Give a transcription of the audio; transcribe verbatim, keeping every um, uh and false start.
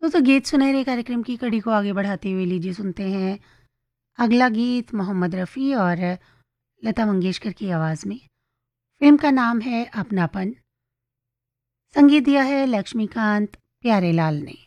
दोस्तों गीत सुनहरे कार्यक्रम की कड़ी को आगे बढ़ाते हुए लीजिए सुनते हैं अगला गीत मोहम्मद रफ़ी और लता मंगेशकर की आवाज़ में। फ़िल्म का नाम है अपनापन। संगीत दिया है लक्ष्मीकांत प्यारेलाल ने।